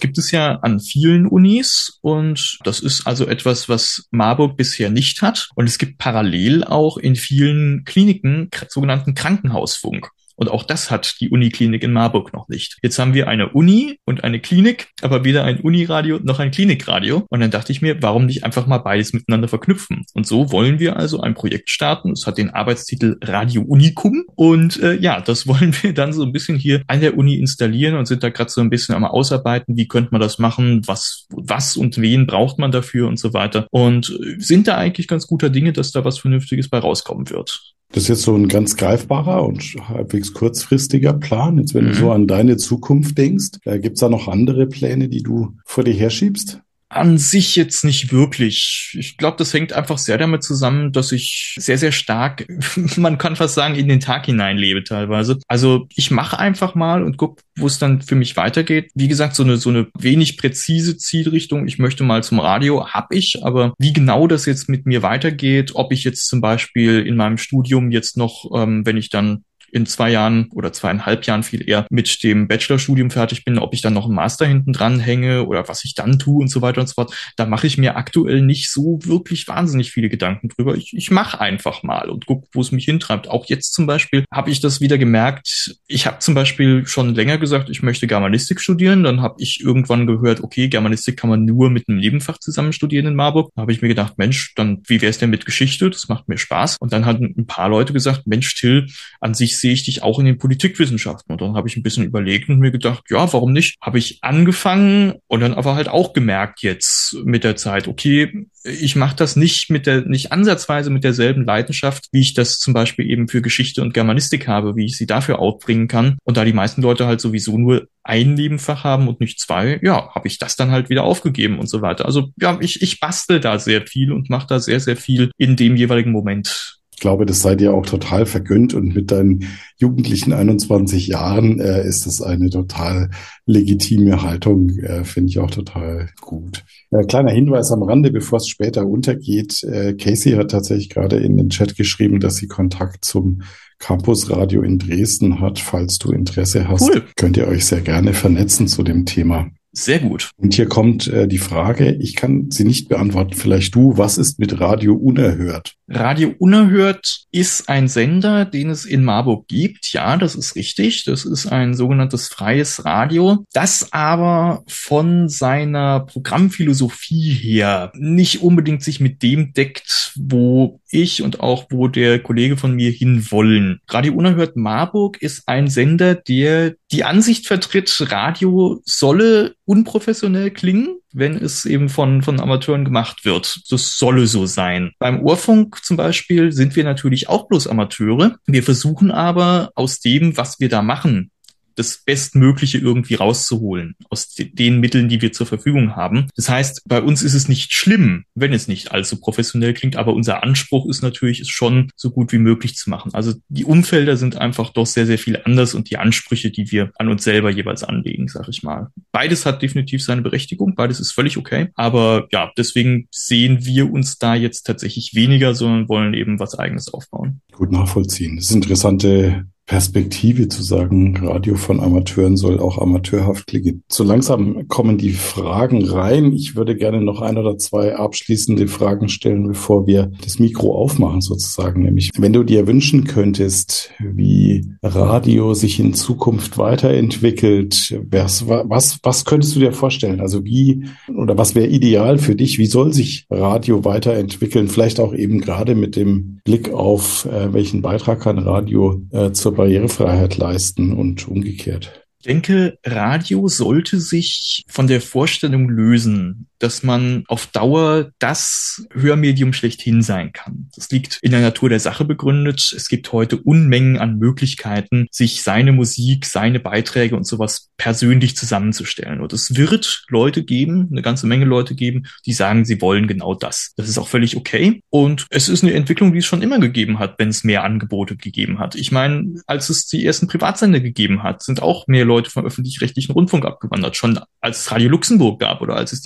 gibt es ja an vielen Unis und das ist also etwas, was Marburg bisher nicht hat. Und es gibt parallel auch in vielen Kliniken sogenannten Krankenhausfunk. Und auch das hat die Uniklinik in Marburg noch nicht. Jetzt haben wir eine Uni und eine Klinik, aber weder ein Uniradio noch ein Klinikradio. Und dann dachte ich mir, warum nicht einfach mal beides miteinander verknüpfen? Und so wollen wir also ein Projekt starten. Es hat den Arbeitstitel Radio Unikum. Und das wollen wir dann so ein bisschen hier an der Uni installieren und sind da gerade so ein bisschen am Ausarbeiten. Wie könnte man das machen? Was und wen braucht man dafür und so weiter? Und sind da eigentlich ganz guter Dinge, dass da was Vernünftiges bei rauskommen wird. Das ist jetzt so ein ganz greifbarer und halbwegs kurzfristiger Plan. Jetzt, wenn du so an deine Zukunft denkst, gibt's da noch andere Pläne, die du vor dir herschiebst? An sich jetzt nicht wirklich. Ich glaube, das hängt einfach sehr damit zusammen, dass ich sehr, sehr stark, man kann fast sagen, in den Tag hinein lebe teilweise. Also ich mache einfach mal und gucke, wo es dann für mich weitergeht. Wie gesagt, so eine wenig präzise Zielrichtung. Ich möchte mal zum Radio, habe ich, aber wie genau das jetzt mit mir weitergeht, ob ich jetzt zum Beispiel in meinem Studium jetzt noch, wenn ich dann in 2 Jahren oder 2,5 Jahren viel eher mit dem Bachelorstudium fertig bin, ob ich dann noch einen Master hinten dran hänge oder was ich dann tue und so weiter und so fort. Da mache ich mir aktuell nicht so wirklich wahnsinnig viele Gedanken drüber. Ich mache einfach mal und gucke, wo es mich hintreibt. Auch jetzt zum Beispiel habe ich das wieder gemerkt. Ich habe zum Beispiel schon länger gesagt, ich möchte Germanistik studieren. Dann habe ich irgendwann gehört, okay, Germanistik kann man nur mit einem Nebenfach zusammen studieren in Marburg. Da habe ich mir gedacht, Mensch, dann wie wäre es denn mit Geschichte? Das macht mir Spaß. Und dann haben ein paar Leute gesagt, Mensch, Till, an sich sehe ich dich auch in den Politikwissenschaften. Und dann habe ich ein bisschen überlegt und mir gedacht, ja, warum nicht? Habe ich angefangen und dann aber halt auch gemerkt jetzt mit der Zeit, okay, ich mache das nicht ansatzweise mit derselben Leidenschaft, wie ich das zum Beispiel eben für Geschichte und Germanistik habe, wie ich sie dafür aufbringen kann. Und da die meisten Leute halt sowieso nur ein Nebenfach haben und nicht 2, habe ich das dann halt wieder aufgegeben und so weiter. Also ja, ich bastel da sehr viel und mache da sehr, sehr viel in dem jeweiligen Moment. Ich glaube, das sei dir auch total vergönnt und mit deinen jugendlichen 21 Jahren ist das eine total legitime Haltung, finde ich auch total gut. Kleiner Hinweis am Rande, bevor es später untergeht. Casey hat tatsächlich gerade in den Chat geschrieben, dass sie Kontakt zum Campusradio in Dresden hat. Falls du Interesse hast, cool, könnt ihr euch sehr gerne vernetzen zu dem Thema. Sehr gut. Und hier kommt die Frage, ich kann sie nicht beantworten, vielleicht du, was ist mit Radio Unerhört? Radio Unerhört ist ein Sender, den es in Marburg gibt. Ja, das ist richtig. Das ist ein sogenanntes freies Radio, das aber von seiner Programmphilosophie her nicht unbedingt sich mit dem deckt, wo ich und auch wo der Kollege von mir hinwollen. Radio Unerhört Marburg ist ein Sender, der die Ansicht vertritt, Radio solle unprofessionell klingen, wenn es eben von Amateuren gemacht wird. Das solle so sein. Beim Ohrfunk zum Beispiel sind wir natürlich auch bloß Amateure. Wir versuchen aber aus dem, was wir da machen, das Bestmögliche irgendwie rauszuholen aus den Mitteln, die wir zur Verfügung haben. Das heißt, bei uns ist es nicht schlimm, wenn es nicht allzu professionell klingt, aber unser Anspruch ist natürlich, es schon so gut wie möglich zu machen. Also die Umfelder sind einfach doch sehr, sehr viel anders und die Ansprüche, die wir an uns selber jeweils anlegen, sag ich mal. Beides hat definitiv seine Berechtigung, beides ist völlig okay, aber ja, deswegen sehen wir uns da jetzt tatsächlich weniger, sondern wollen eben was Eigenes aufbauen. Gut nachvollziehen. Das ist interessante Perspektive zu sagen, Radio von Amateuren soll auch amateurhaft klingen. So langsam kommen die Fragen rein. Ich würde gerne noch 1 oder 2 abschließende Fragen stellen, bevor wir das Mikro aufmachen sozusagen. Nämlich, wenn du dir wünschen könntest, wie Radio sich in Zukunft weiterentwickelt, was könntest du dir vorstellen? Also was wäre ideal für dich? Wie soll sich Radio weiterentwickeln? Vielleicht auch eben gerade mit dem Blick auf, welchen Beitrag kann Radio zur Barrierefreiheit leisten und umgekehrt. Ich denke, Radio sollte sich von der Vorstellung lösen, dass man auf Dauer das Hörmedium schlechthin sein kann. Das liegt in der Natur der Sache begründet. Es gibt heute Unmengen an Möglichkeiten, sich seine Musik, seine Beiträge und sowas persönlich zusammenzustellen. Und es wird Leute geben, eine ganze Menge Leute geben, die sagen, sie wollen genau das. Das ist auch völlig okay. Und es ist eine Entwicklung, die es schon immer gegeben hat, wenn es mehr Angebote gegeben hat. Ich meine, als es die ersten Privatsender gegeben hat, sind auch mehr Leute vom öffentlich-rechtlichen Rundfunk abgewandert. Schon als es Radio Luxemburg gab oder als es die Seesender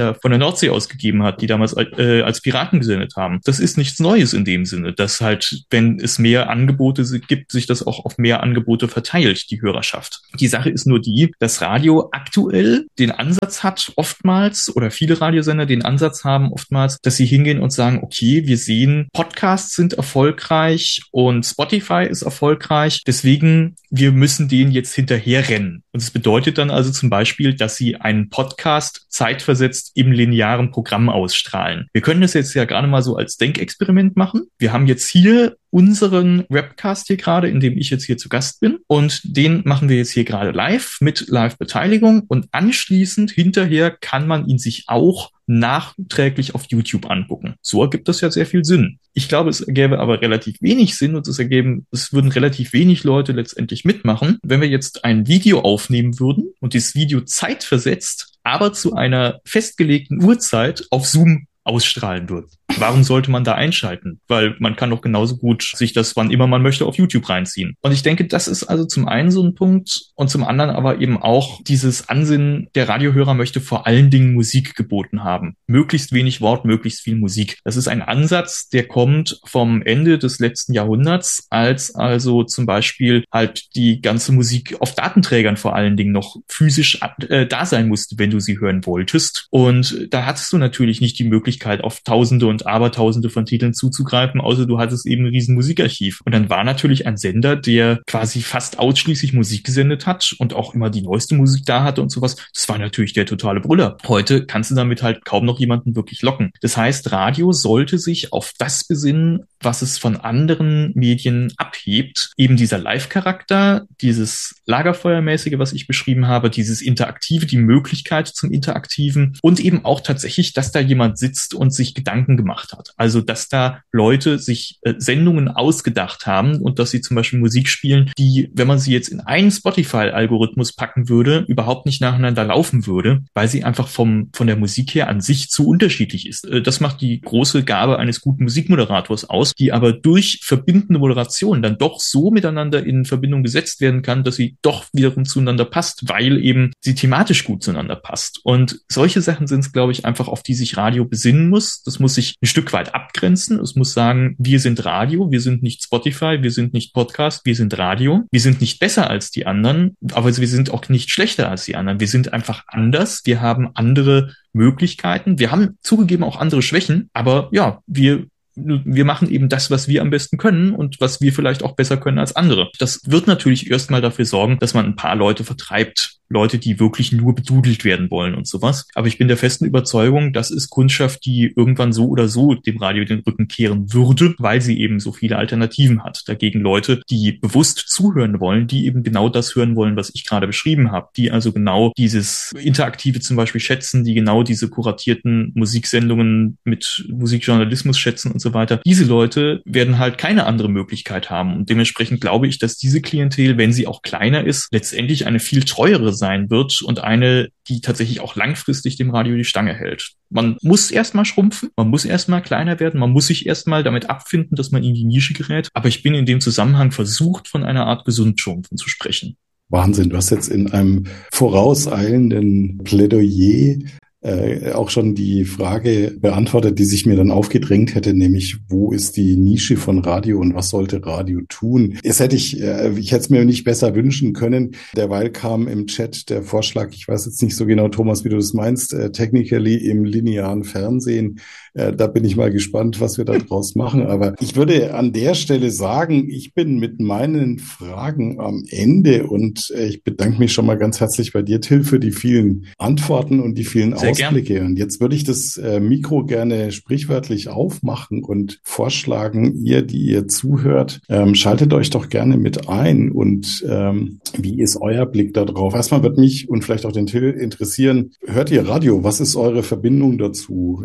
Sender von der Nordsee aus gegeben hat, die damals als Piraten gesendet haben. Das ist nichts Neues in dem Sinne, dass halt, wenn es mehr Angebote gibt, sich das auch auf mehr Angebote verteilt, die Hörerschaft. Die Sache ist nur die, dass Radio aktuell den Ansatz hat, oftmals, oder viele Radiosender den Ansatz haben oftmals, dass sie hingehen und sagen, okay, wir sehen, Podcasts sind erfolgreich und Spotify ist erfolgreich, deswegen, wir müssen denen jetzt hinterherrennen. Und es bedeutet dann also zum Beispiel, dass sie einen Podcast zeitversetzt im linearen Programm ausstrahlen. Wir können das jetzt ja gerade mal so als Denkexperiment machen. Wir haben jetzt hier unseren Webcast hier gerade, in dem ich jetzt hier zu Gast bin. Und den machen wir jetzt hier gerade live mit Live-Beteiligung. Und anschließend hinterher kann man ihn sich auch nachträglich auf YouTube angucken. So ergibt das ja sehr viel Sinn. Ich glaube, es ergäbe aber relativ wenig Sinn und es würden relativ wenig Leute letztendlich mitmachen, wenn wir jetzt ein Video aufnehmen würden und dieses Video zeitversetzt, aber zu einer festgelegten Uhrzeit auf Zoom ausstrahlen wird. Warum sollte man da einschalten? Weil man kann doch genauso gut sich das, wann immer man möchte, auf YouTube reinziehen. Und ich denke, das ist also zum einen so ein Punkt und zum anderen aber eben auch dieses Ansinnen, der Radiohörer möchte vor allen Dingen Musik geboten haben. Möglichst wenig Wort, möglichst viel Musik. Das ist ein Ansatz, der kommt vom Ende des letzten Jahrhunderts, als also zum Beispiel halt die ganze Musik auf Datenträgern vor allen Dingen noch physisch da sein musste, wenn du sie hören wolltest. Und da hattest du natürlich nicht die Möglichkeit, auf Tausende und Abertausende von Titeln zuzugreifen, außer du hattest eben ein riesen Musikarchiv. Und dann war natürlich ein Sender, der quasi fast ausschließlich Musik gesendet hat und auch immer die neueste Musik da hatte und sowas. Das war natürlich der totale Brüller. Heute kannst du damit halt kaum noch jemanden wirklich locken. Das heißt, Radio sollte sich auf das besinnen, was es von anderen Medien abhebt. Eben dieser Live-Charakter, dieses Lagerfeuermäßige, was ich beschrieben habe, dieses Interaktive, die Möglichkeit zum Interaktiven und eben auch tatsächlich, dass da jemand sitzt und sich Gedanken gemacht hat. Also, dass da Leute sich Sendungen ausgedacht haben und dass sie zum Beispiel Musik spielen, die, wenn man sie jetzt in einen Spotify-Algorithmus packen würde, überhaupt nicht nacheinander laufen würde, weil sie einfach von der Musik her an sich zu unterschiedlich ist. Das macht die große Gabe eines guten Musikmoderators aus, die aber durch verbindende Moderation dann doch so miteinander in Verbindung gesetzt werden kann, dass sie doch wiederum zueinander passt, weil eben sie thematisch gut zueinander passt. Und solche Sachen sind es, glaube ich, einfach, auf die sich Radio besinnen muss. Das muss sich ein Stück weit abgrenzen. Es muss sagen, wir sind Radio, wir sind nicht Spotify, wir sind nicht Podcast, wir sind Radio. Wir sind nicht besser als die anderen, aber wir sind auch nicht schlechter als die anderen. Wir sind einfach anders. Wir haben andere Möglichkeiten. Wir haben zugegeben auch andere Schwächen, aber ja, wir machen eben das, was wir am besten können und was wir vielleicht auch besser können als andere. Das wird natürlich erstmal dafür sorgen, dass man ein paar Leute vertreibt. Leute, die wirklich nur bedudelt werden wollen und sowas. Aber ich bin der festen Überzeugung, das ist Kundschaft, die irgendwann so oder so dem Radio den Rücken kehren würde, weil sie eben so viele Alternativen hat. Dagegen Leute, die bewusst zuhören wollen, die eben genau das hören wollen, was ich gerade beschrieben habe. Die also genau dieses Interaktive zum Beispiel schätzen, die genau diese kuratierten Musiksendungen mit Musikjournalismus schätzen und so weiter. Diese Leute werden halt keine andere Möglichkeit haben. Und dementsprechend glaube ich, dass diese Klientel, wenn sie auch kleiner ist, letztendlich eine viel treuere sein wird und eine, die tatsächlich auch langfristig dem Radio die Stange hält. Man muss erstmal schrumpfen, man muss erstmal kleiner werden, man muss sich erstmal damit abfinden, dass man in die Nische gerät. Aber ich bin in dem Zusammenhang versucht, von einer Art Gesundschrumpfen zu sprechen. Wahnsinn, du hast jetzt in einem vorauseilenden Plädoyer auch schon die Frage beantwortet, die sich mir dann aufgedrängt hätte, nämlich wo ist die Nische von Radio und was sollte Radio tun? Ich hätte es mir nicht besser wünschen können. Derweil kam im Chat der Vorschlag, ich weiß jetzt nicht so genau, Thomas, wie du das meinst, technically im linearen Fernsehen. Da bin ich mal gespannt, was wir da draus machen. Aber ich würde an der Stelle sagen, ich bin mit meinen Fragen am Ende und ich bedanke mich schon mal ganz herzlich bei dir, Till, für die vielen Antworten und die vielen Ausblicke. Und jetzt würde ich das Mikro gerne sprichwörtlich aufmachen und vorschlagen, ihr, die ihr zuhört, schaltet euch doch gerne mit ein. Und wie ist euer Blick da drauf? Erstmal wird mich und vielleicht auch den Till interessieren, hört ihr Radio? Was ist eure Verbindung dazu?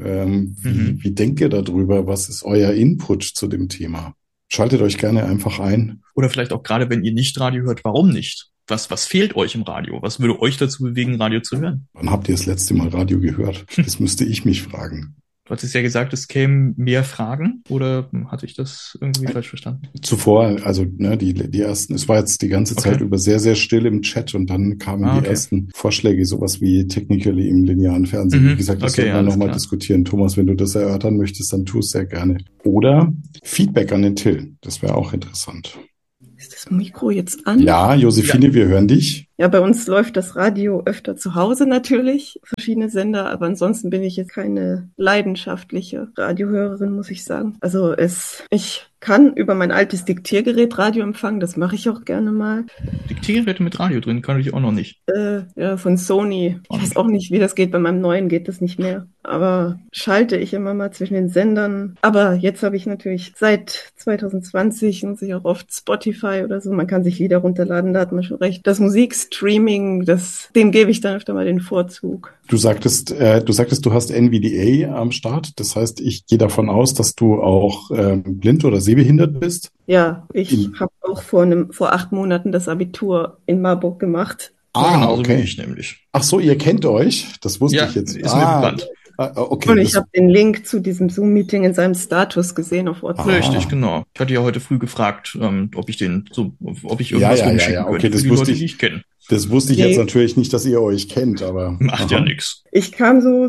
Wie denkt ihr darüber? Was ist euer Input zu dem Thema? Schaltet euch gerne einfach ein. Oder vielleicht auch gerade, wenn ihr nicht Radio hört, warum nicht? Was fehlt euch im Radio? Was würde euch dazu bewegen, Radio zu hören? Wann habt ihr das letzte Mal Radio gehört? Das müsste ich mich fragen. Du hattest ja gesagt, es kämen mehr Fragen, oder hatte ich das irgendwie falsch verstanden? Zuvor, also ne, die ersten, es war jetzt die ganze Zeit Okay. über sehr, sehr still im Chat und dann kamen die Okay. ersten Vorschläge, sowas wie Technically im linearen Fernsehen. Wie Mhm. gesagt, das Okay, sollten wir alles nochmal klar. diskutieren. Thomas, wenn du das erörtern möchtest, dann tu es sehr gerne. Oder Feedback an den Till, das wäre auch interessant. Ist das Mikro jetzt an? Ja, Josephine, wir hören dich. Ja, bei uns läuft das Radio öfter zu Hause natürlich, verschiedene Sender, aber ansonsten bin ich jetzt keine leidenschaftliche Radiohörerin, muss ich sagen. Also ich kann über mein altes Diktiergerät Radio empfangen, das mache ich auch gerne mal. Diktiergeräte mit Radio drin kann ich auch noch nicht. Ja, von Sony. Ich weiß auch nicht, wie das geht. Bei meinem neuen geht das nicht mehr. Aber schalte ich immer mal zwischen den Sendern. Aber jetzt habe ich natürlich seit 2020 nutze ich auch oft Spotify oder so. Man kann sich Lieder runterladen, da hat man schon recht. Das Musikstreaming, dem gebe ich dann öfter mal den Vorzug. Du sagtest, du hast NVDA am Start. Das heißt, ich gehe davon aus, dass du auch blind oder sehbehindert bist. Ja, ich habe auch vor 8 Monaten das Abitur in Marburg gemacht. Genauso okay. wie ich nämlich. Ach so, ihr kennt euch? Das wusste Ja, ich jetzt. ist mir bekannt. Okay. Und ich habe den Link zu diesem Zoom-Meeting in seinem Status gesehen auf WhatsApp. Richtig, genau. Ich hatte ja heute früh gefragt, ob ich irgendwas Ja, rumschicken okay, könnte das für die wusste Leute, ich. die ich kenne. Das wusste ich jetzt natürlich nicht, dass ihr euch kennt, aber. Macht ja nichts. Ich kam so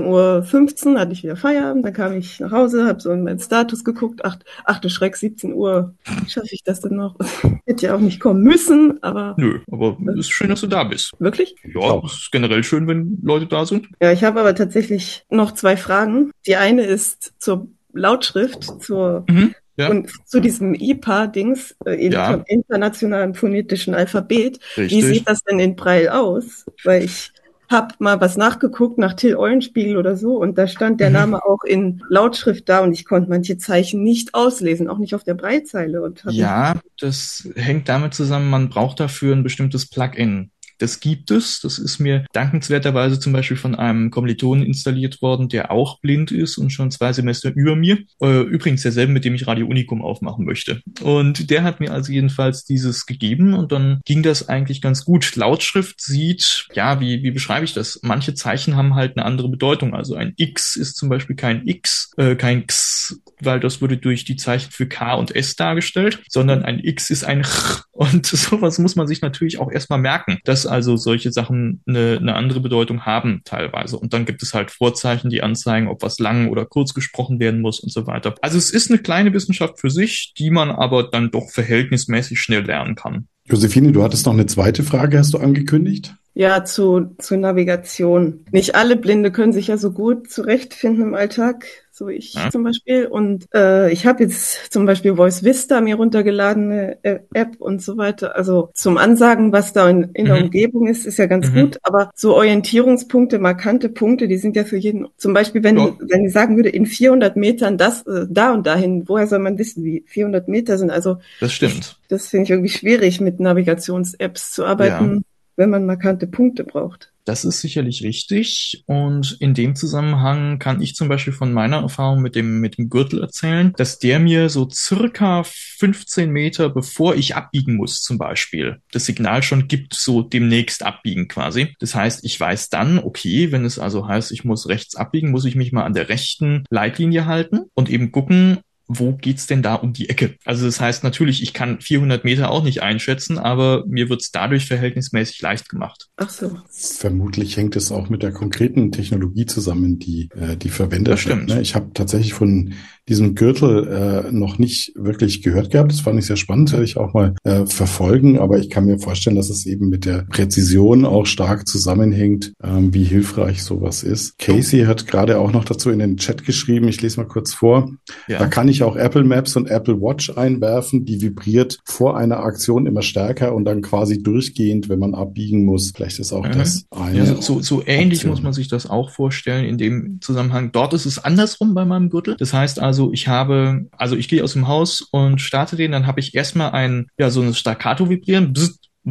16:15 Uhr, hatte ich wieder Feierabend, dann kam ich nach Hause, habe so in meinen Status geguckt, ach du Schreck, 17 Uhr, schaffe ich das denn noch? Hätte ja auch nicht kommen müssen, aber... Nö, aber es ist schön, dass du da bist. Wirklich? Ja, es ist generell schön, wenn Leute da sind. Ja, ich habe aber tatsächlich noch 2 Fragen. Die eine ist zur Lautschrift, Ja. und zu diesem IPA-Dings, Ja. internationalen phonetischen Alphabet. Richtig. Wie sieht das denn in Braille aus? Weil ich habe mal was nachgeguckt nach Till Eulenspiegel oder so und da stand der Name auch in Lautschrift da und ich konnte manche Zeichen nicht auslesen, auch nicht auf der Braillezeile. Ja, das hängt damit zusammen, man braucht dafür ein bestimmtes Plugin. Das gibt es. Das ist mir dankenswerterweise zum Beispiel von einem Kommilitonen installiert worden, der auch blind ist und schon 2 Semester über mir. Übrigens derselben, mit dem ich Radio Unicum aufmachen möchte. Und der hat mir also jedenfalls dieses gegeben und dann ging das eigentlich ganz gut. Lautschrift sieht, ja, wie beschreibe ich das? Manche Zeichen haben halt eine andere Bedeutung. Also ein X ist zum Beispiel kein X, kein X, weil das würde durch die Zeichen für K und S dargestellt, sondern ein X ist ein Ch. Und sowas muss man sich natürlich auch erstmal merken, dass also solche Sachen eine andere Bedeutung haben teilweise. Und dann gibt es halt Vorzeichen, die anzeigen, ob was lang oder kurz gesprochen werden muss und so weiter. Also es ist eine kleine Wissenschaft für sich, die man aber dann doch verhältnismäßig schnell lernen kann. Josephine, du hattest noch eine zweite Frage, hast du angekündigt? Ja, zur Navigation. Nicht alle Blinde können sich ja so gut zurechtfinden im Alltag, so ich zum Beispiel. Und ich habe jetzt zum Beispiel Voice Vista mir runtergeladen, eine App und so weiter. Also zum Ansagen, was da in der Umgebung ist ja ganz gut. Aber so Orientierungspunkte, markante Punkte, die sind ja für jeden. Zum Beispiel, wenn ich sagen würde, in 400 Metern da und dahin, woher soll man wissen, wie 400 Meter sind? Also das stimmt. Das finde ich irgendwie schwierig, mit Navigations-Apps zu arbeiten. Ja. Wenn man markante Punkte braucht. Das ist sicherlich richtig. Und in dem Zusammenhang kann ich zum Beispiel von meiner Erfahrung mit dem Gürtel erzählen, dass der mir so circa 15 Meter, bevor ich abbiegen muss, zum Beispiel, das Signal schon gibt, so demnächst abbiegen quasi. Das heißt, ich weiß dann, okay, wenn es also heißt, ich muss rechts abbiegen, muss ich mich mal an der rechten Leitlinie halten und eben gucken, wo geht's denn da um die Ecke? Also das heißt natürlich, ich kann 400 Meter auch nicht einschätzen, aber mir wird's dadurch verhältnismäßig leicht gemacht. Ach so. Vermutlich hängt es auch mit der konkreten Technologie zusammen, die verwendet das stimmt. wird. Ne? Ich habe tatsächlich von diesem Gürtel noch nicht wirklich gehört gehabt. Das fand ich sehr spannend, werde ich auch mal verfolgen. Aber ich kann mir vorstellen, dass es eben mit der Präzision auch stark zusammenhängt, wie hilfreich sowas ist. Casey hat gerade auch noch dazu in den Chat geschrieben, ich lese mal kurz vor. Ja. Da kann ich auch Apple Maps und Apple Watch einwerfen, die vibriert vor einer Aktion immer stärker und dann quasi durchgehend, wenn man abbiegen muss. Vielleicht ist auch das eine. Ja, so ähnlich Option. Muss man sich das auch vorstellen in dem Zusammenhang. Dort ist es andersrum bei meinem Gürtel. Das heißt also, ich gehe aus dem Haus und starte den, dann habe ich erstmal so ein Staccato vibrieren, bzzt, bzzt,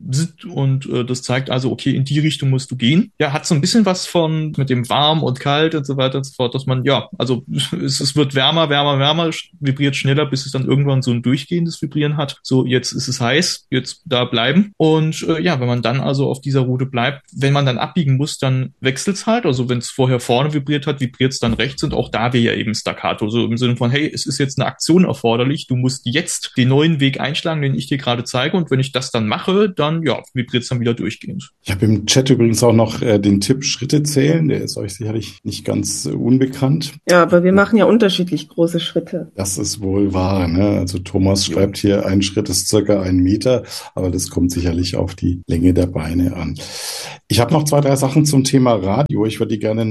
und das zeigt also, okay, in die Richtung musst du gehen. Ja, hat so ein bisschen was von mit dem warm und kalt und so weiter und so fort, dass man, ja, also es wird wärmer, vibriert schneller, bis es dann irgendwann so ein durchgehendes Vibrieren hat. So, jetzt ist es heiß, jetzt da bleiben. Und ja, wenn man dann also auf dieser Route bleibt, wenn man dann abbiegen muss, dann wechselt es halt. Also wenn es vorher vorne vibriert hat, vibriert es dann rechts und auch da wäre ja eben Staccato. So im Sinne von, hey, es ist jetzt eine Aktion erforderlich, du musst jetzt den neuen Weg einschlagen, den ich dir gerade zeige. Und wenn ich das dann mache, dann ja, vibriert es dann wieder durchgehend. Ich habe im Chat übrigens auch noch den Tipp Schritte zählen. Der ist euch sicherlich nicht ganz unbekannt. Ja, aber wir machen ja unterschiedlich große Schritte. Das ist wohl wahr, ne? Also Thomas schreibt hier, ein Schritt ist circa 1 Meter, aber das kommt sicherlich auf die Länge der Beine an. Ich habe noch 2, 3 Sachen zum Thema Radio. Ich würde die gerne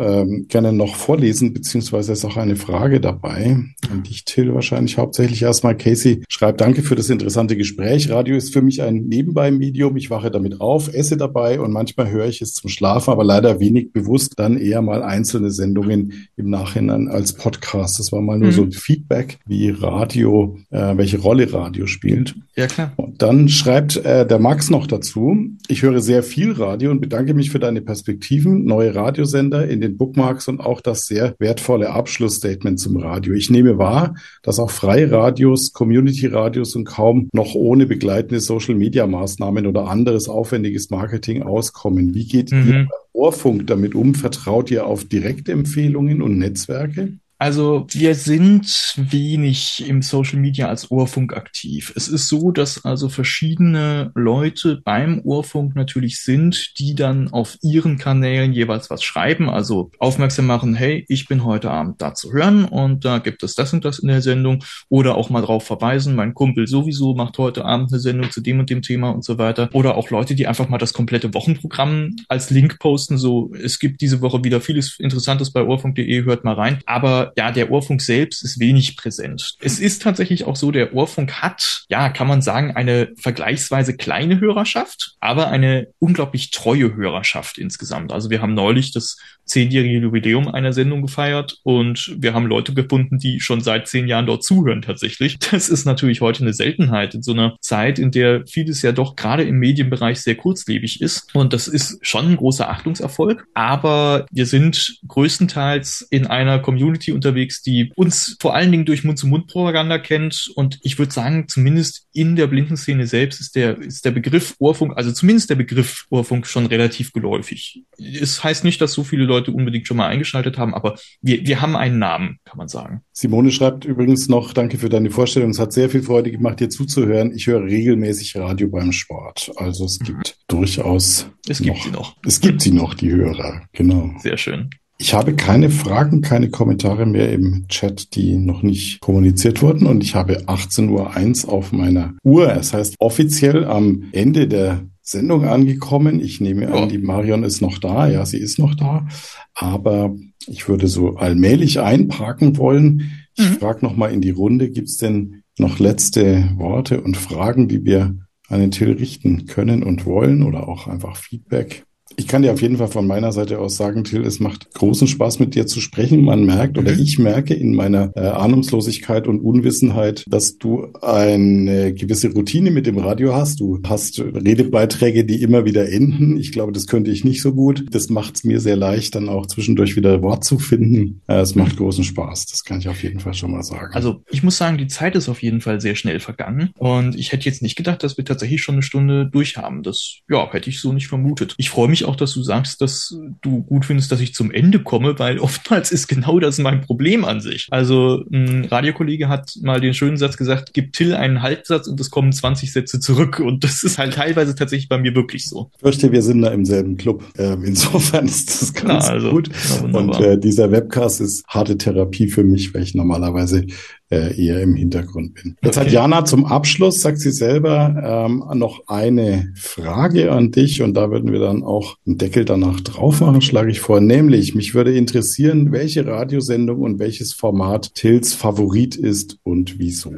noch vorlesen, beziehungsweise ist auch eine Frage dabei. Und dich, Till, wahrscheinlich hauptsächlich erstmal. Casey schreibt, danke für das interessante Gespräch. Radio ist für mich ein Nebenbei-Medium. Ich wache damit auf, esse dabei und manchmal höre ich es zum Schlafen, aber leider wenig bewusst, dann eher mal einzelne Sendungen im Nachhinein als Podcast. Das war mal nur so ein Feedback, wie Radio, welche Rolle Radio spielt. Ja, klar. Und dann schreibt der Max noch dazu, ich höre sehr viel Radio und bedanke mich für deine Perspektiven, neue Radiosender in den Bookmarks und auch das sehr wertvolle Abschlussstatement zum Radio. Ich nehme wahr, dass auch freie Radios, Community-Radios und kaum noch ohne begleitende Social-Media-Maßnahmen oder anderes aufwendiges Marketing auskommen. Wie geht ihr beim Ohrfunk damit um? Vertraut ihr auf Direktempfehlungen und Netzwerke? Also wir sind wenig im Social Media als Ohrfunk aktiv. Es ist so, dass also verschiedene Leute beim Ohrfunk natürlich sind, die dann auf ihren Kanälen jeweils was schreiben, also aufmerksam machen, hey, ich bin heute Abend da zu hören und da gibt es das und das in der Sendung, oder auch mal drauf verweisen, mein Kumpel sowieso macht heute Abend eine Sendung zu dem und dem Thema und so weiter. Oder auch Leute, die einfach mal das komplette Wochenprogramm als Link posten, so, es gibt diese Woche wieder vieles Interessantes bei ohrfunk.de, hört mal rein. Aber ja, der Ohrfunk selbst ist wenig präsent. Es ist tatsächlich auch so, der Ohrfunk hat, ja, kann man sagen, eine vergleichsweise kleine Hörerschaft, aber eine unglaublich treue Hörerschaft insgesamt. Also wir haben neulich das 10-jährige Jubiläum einer Sendung gefeiert und wir haben Leute gefunden, die schon seit 10 Jahren dort zuhören tatsächlich. Das ist natürlich heute eine Seltenheit in so einer Zeit, in der vieles ja doch gerade im Medienbereich sehr kurzlebig ist. Und das ist schon ein großer Achtungserfolg. Aber wir sind größtenteils in einer Community unterwegs, die uns vor allen Dingen durch Mund-zu-Mund-Propaganda kennt. Und ich würde sagen, zumindest in der Blindenszene selbst ist der Begriff Ohrfunk, also zumindest der Begriff Ohrfunk schon relativ geläufig. Es heißt nicht, dass so viele Leute unbedingt schon mal eingeschaltet haben, aber wir haben einen Namen, kann man sagen. Simone schreibt übrigens noch, danke für deine Vorstellung. Es hat sehr viel Freude gemacht, dir zuzuhören. Ich höre regelmäßig Radio beim Sport. Also es gibt durchaus Es gibt sie noch. Es gibt sie noch, die Hörer. Genau. Sehr schön. Ich habe keine Fragen, keine Kommentare mehr im Chat, die noch nicht kommuniziert wurden. Und ich habe 18:01 Uhr auf meiner Uhr. Das heißt, offiziell am Ende der Sendung angekommen. Ich nehme an, die Marion ist noch da. Ja, sie ist noch da. Aber ich würde so allmählich einparken wollen. Ich frage noch mal in die Runde, gibt es denn noch letzte Worte und Fragen, die wir an den Till richten können und wollen oder auch einfach Feedback? Ich kann dir auf jeden Fall von meiner Seite aus sagen, Till, es macht großen Spaß, mit dir zu sprechen. Man merkt oder ich merke in meiner Ahnungslosigkeit und Unwissenheit, dass du eine gewisse Routine mit dem Radio hast. Du hast Redebeiträge, die immer wieder enden. Ich glaube, das könnte ich nicht so gut. Das macht es mir sehr leicht, dann auch zwischendurch wieder Wort zu finden. Es macht großen Spaß. Das kann ich auf jeden Fall schon mal sagen. Also ich muss sagen, die Zeit ist auf jeden Fall sehr schnell vergangen. Und ich hätte jetzt nicht gedacht, dass wir tatsächlich schon eine Stunde durch haben. Das, ja, hätte ich so nicht vermutet. Ich freue mich auch, dass du sagst, dass du gut findest, dass ich zum Ende komme, weil oftmals ist genau das mein Problem an sich. Also ein Radiokollege hat mal den schönen Satz gesagt, gib Till einen Halbsatz und es kommen 20 Sätze zurück. Und das ist halt teilweise tatsächlich bei mir wirklich so. Ich fürchte, wir sind da im selben Club. Insofern ist das ganz gut. Und dieser Webcast ist harte Therapie für mich, weil ich normalerweise eher im Hintergrund bin. Jetzt hat Jana zum Abschluss, sagt sie selber, noch eine Frage an dich und da würden wir dann auch einen Deckel danach drauf machen, schlage ich vor. Nämlich, mich würde interessieren, welche Radiosendung und welches Format Tills Favorit ist und wieso.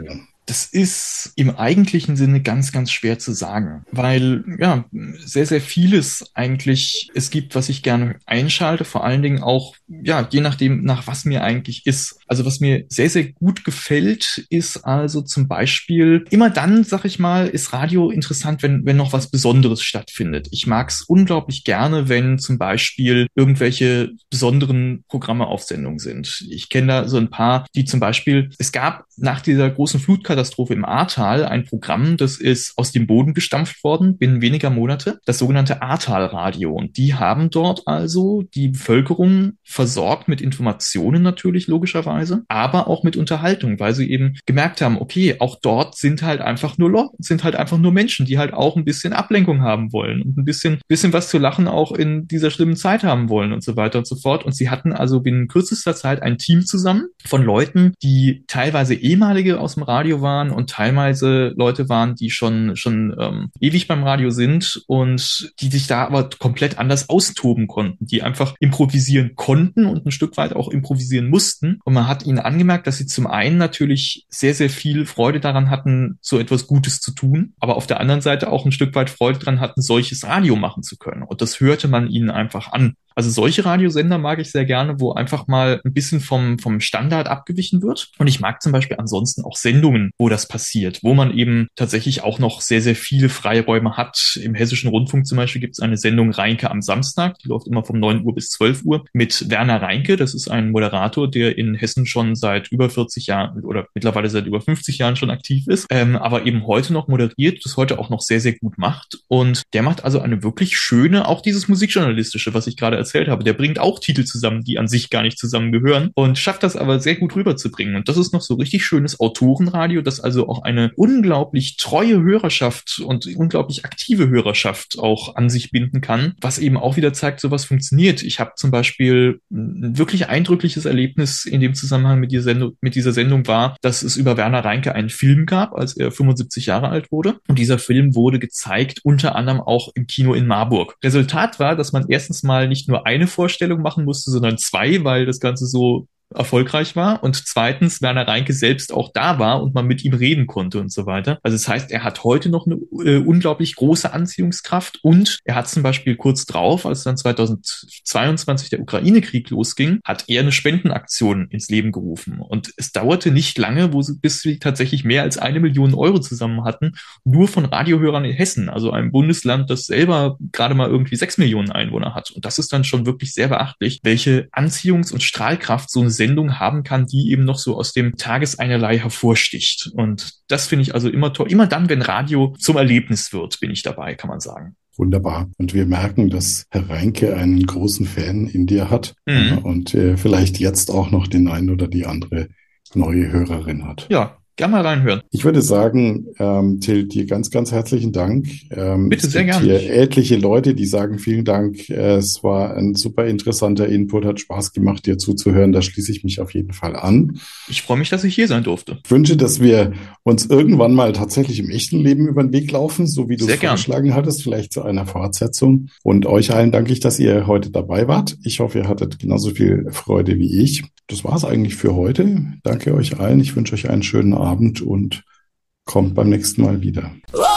Das ist im eigentlichen Sinne ganz, ganz schwer zu sagen, weil ja sehr, sehr vieles eigentlich es gibt, was ich gerne einschalte, vor allen Dingen auch, ja, je nachdem, nach was mir eigentlich ist. Also was mir sehr, sehr gut gefällt, ist also zum Beispiel immer dann, sag ich mal, ist Radio interessant, wenn noch was Besonderes stattfindet. Ich mag es unglaublich gerne, wenn zum Beispiel irgendwelche besonderen Programme auf Sendung sind. Ich kenne da so ein paar, die zum Beispiel, es gab nach dieser großen Flutkatastrophe im Ahrtal ein Programm, das ist aus dem Boden gestampft worden binnen weniger Monate, das sogenannte Ahrtal-Radio. Und die haben dort also die Bevölkerung versorgt mit Informationen natürlich logischerweise, aber auch mit Unterhaltung, weil sie eben gemerkt haben, okay, auch dort sind halt einfach nur Menschen, die halt auch ein bisschen Ablenkung haben wollen und ein bisschen was zu lachen auch in dieser schlimmen Zeit haben wollen und so weiter und so fort. Und sie hatten also binnen kürzester Zeit ein Team zusammen von Leuten, die teilweise ehemalige aus dem Radio waren und teilweise Leute waren, die schon ewig beim Radio sind und die sich da aber komplett anders austoben konnten, die einfach improvisieren konnten und ein Stück weit auch improvisieren mussten. Und man hat ihnen angemerkt, dass sie zum einen natürlich sehr, sehr viel Freude daran hatten, so etwas Gutes zu tun, aber auf der anderen Seite auch ein Stück weit Freude daran hatten, solches Radio machen zu können. Und das hörte man ihnen einfach an. Also solche Radiosender mag ich sehr gerne, wo einfach mal ein bisschen vom Standard abgewichen wird. Und ich mag zum Beispiel ansonsten auch Sendungen, wo das passiert, wo man eben tatsächlich auch noch sehr, sehr viele Freiräume hat. Im Hessischen Rundfunk zum Beispiel gibt es eine Sendung Reinke am Samstag, die läuft immer von 9 Uhr bis 12 Uhr mit Werner Reinke. Das ist ein Moderator, der in Hessen schon seit über 40 Jahren oder mittlerweile seit über 50 Jahren schon aktiv ist, aber eben heute noch moderiert, das heute auch noch sehr, sehr gut macht. Und der macht also eine wirklich schöne, auch dieses Musikjournalistische, was ich gerade erzählt habe, der bringt auch Titel zusammen, die an sich gar nicht zusammengehören und schafft das aber sehr gut rüberzubringen. Und das ist noch so richtig schönes Autorenradio, das also auch eine unglaublich treue Hörerschaft und unglaublich aktive Hörerschaft auch an sich binden kann, was eben auch wieder zeigt, sowas funktioniert. Ich habe zum Beispiel ein wirklich eindrückliches Erlebnis in dem Zusammenhang mit dieser Sendung war, dass es über Werner Reinke einen Film gab, als er 75 Jahre alt wurde. Und dieser Film wurde gezeigt, unter anderem auch im Kino in Marburg. Resultat war, dass man erstens mal nicht nur eine Vorstellung machen musste, sondern zwei, weil das Ganze so erfolgreich war und zweitens Werner Reinke selbst auch da war und man mit ihm reden konnte und so weiter. Also das heißt, er hat heute noch eine unglaublich große Anziehungskraft und er hat zum Beispiel kurz drauf, als dann 2022 der Ukraine-Krieg losging, hat er eine Spendenaktion ins Leben gerufen und es dauerte nicht lange, bis sie tatsächlich mehr als 1 Million Euro zusammen hatten, nur von Radiohörern in Hessen, also einem Bundesland, das selber gerade mal irgendwie 6 Millionen Einwohner hat. Und das ist dann schon wirklich sehr beachtlich, welche Anziehungs- und Strahlkraft so eine Sendung haben kann, die eben noch so aus dem Tageseinerlei hervorsticht. Und das finde ich also immer toll. Immer dann, wenn Radio zum Erlebnis wird, bin ich dabei, kann man sagen. Wunderbar. Und wir merken, dass Herr Reinke einen großen Fan in dir hat und vielleicht jetzt auch noch den einen oder die andere neue Hörerin hat. Ja, gerne mal reinhören. Ich würde sagen, Till, dir ganz, ganz herzlichen Dank. Bitte, sehr gerne. Es gibt hier etliche Leute, die sagen vielen Dank. Es war ein super interessanter Input, hat Spaß gemacht, dir zuzuhören. Da schließe ich mich auf jeden Fall an. Ich freue mich, dass ich hier sein durfte. Ich wünsche, dass wir uns irgendwann mal tatsächlich im echten Leben über den Weg laufen, so wie du es vorgeschlagen hattest, vielleicht zu einer Fortsetzung. Und euch allen danke ich, dass ihr heute dabei wart. Ich hoffe, ihr hattet genauso viel Freude wie ich. Das war es eigentlich für heute. Danke euch allen. Ich wünsche euch einen schönen Abend und kommt beim nächsten Mal wieder.